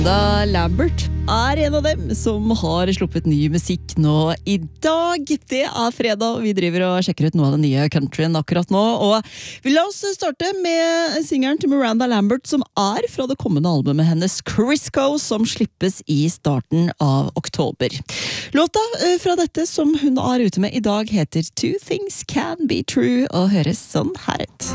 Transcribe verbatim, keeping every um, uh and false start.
Da Lambert er en av dem som har sluppet ny musikk nå i dag. Det er fredag, og vi driver og sjekker ut noe av den nye countryen akkurat nå. Og vi la oss starte med singeren til Miranda Lambert, som er fra det kommende albumet hennes Crisco, som slippes i starten av oktober. Låta fra dette som hun er ute med i dag heter Two Things Can Be True, og høres sånn her ut.